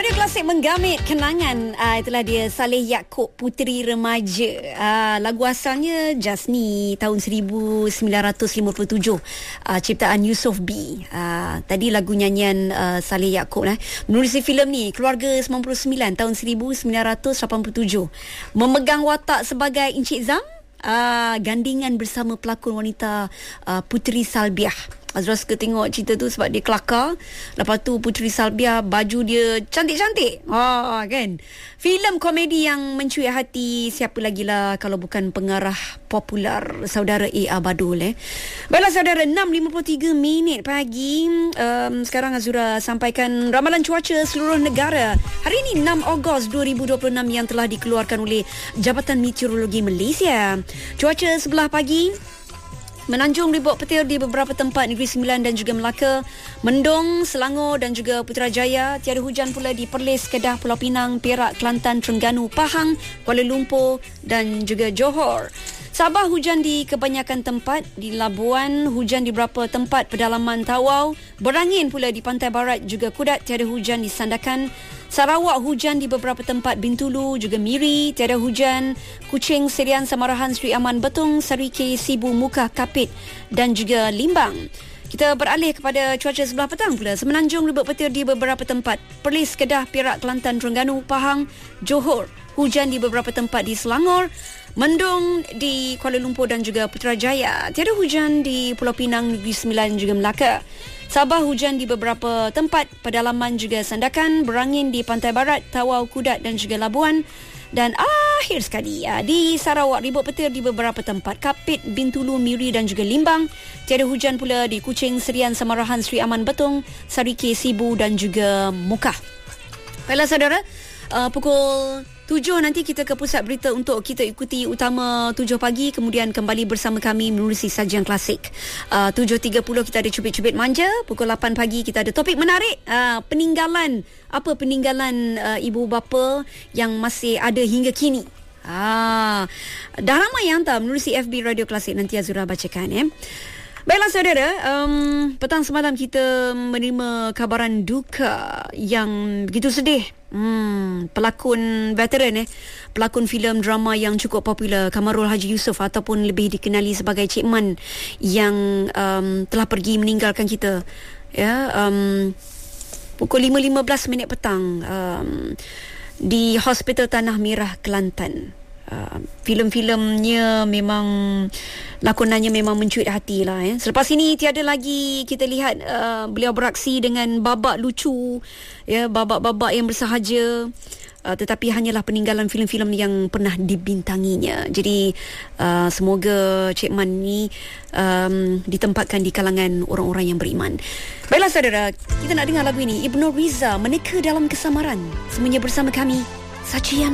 Radio Klasik menggamit kenangan. Itulah dia Saleh Yaakob, Puteri Remaja. Lagu asalnya Jasni tahun 1957. Ciptaan Yusof B. Tadi lagu nyanyian Saleh Yaakob. Menulis filem ni Keluarga 99 tahun 1987. Memegang watak sebagai Encik Zam. Gandingan bersama pelakon wanita Puteri Salbiah. Azra suka tengok cerita tu sebab dia kelakar. Lepas tu Puteri Salbiah baju dia cantik-cantik. Kan? Filem komedi yang mencuit hati siapa lagi lah kalau bukan pengarah popular saudara A.R. Badul. Baiklah saudara, 6.53 pagi. Sekarang Azura sampaikan ramalan cuaca seluruh negara. Hari ini 6 Ogos 2026 yang telah dikeluarkan oleh Jabatan Meteorologi Malaysia. Cuaca sebelah pagi Menanjung ribut petir di beberapa tempat Negeri Sembilan dan juga Melaka, mendung, Selangor dan juga Putrajaya. Tiada hujan pula di Perlis, Kedah, Pulau Pinang, Perak, Kelantan, Terengganu, Pahang, Kuala Lumpur dan juga Johor. Sabah hujan di kebanyakan tempat. Di Labuan hujan di beberapa tempat pedalaman Tawau. Berangin pula di pantai barat juga Kudat. Tiada hujan di Sandakan. Sarawak hujan di beberapa tempat Bintulu juga Miri. Tiada hujan. Kuching, Serian, Samarahan, Sri Aman, Betung, Sarike, Sibu, Mukah, Kapit dan juga Limbang. Kita beralih kepada cuaca sebelah petang pula. Semenanjung ribut petir di beberapa tempat. Perlis, Kedah, Perak, Kelantan, Terengganu, Pahang, Johor. Hujan di beberapa tempat di Selangor. Mendung di Kuala Lumpur dan juga Putrajaya. Tiada hujan di Pulau Pinang, Negeri Sembilan juga Melaka. Sabah hujan di beberapa tempat, pedalaman juga Sandakan, berangin di pantai barat, Tawau, Kudat dan juga Labuan. Dan akhir sekali di Sarawak ribut petir di beberapa tempat, Kapit, Bintulu, Miri dan juga Limbang. Tiada hujan pula di Kuching, Serian, Samarahan, Sri Aman, Betung, Sarike, Sibu dan juga Mukah. Baiklah saudara, pukul 7 nanti kita ke pusat berita untuk kita ikuti utama 7 pagi, kemudian kembali bersama kami menerusi sajian klasik. 7.30 kita ada cubit-cubit manja, pukul 8 pagi kita ada topik menarik, peninggalan ibu bapa yang masih ada hingga kini. Dah ramai yang hantar menerusi FB Radio Klasik, nanti Azura bacakan. Baiklah saudara, petang semalam kita menerima kabaran duka yang begitu sedih. Pelakon veteran pelakon filem drama yang cukup popular, Kamarul Haji Yusof ataupun lebih dikenali sebagai Cik Man, yang telah pergi meninggalkan kita pukul 5.15 petang di Hospital Tanah Merah, Kelantan. Filem-filemnya memang, lakonannya memang mencuit hati lah. Selepas ini tiada lagi kita lihat beliau beraksi dengan babak lucu, babak-babak yang bersahaja, tetapi hanyalah peninggalan filem-filem yang pernah dibintanginya. Jadi semoga Cik Man ni ditempatkan di kalangan orang-orang yang beriman. Baiklah saudara, kita nak dengar lagu ini, Ibnu Riza, Meneka Dalam Kesamaran. Semuanya bersama kami, Sajian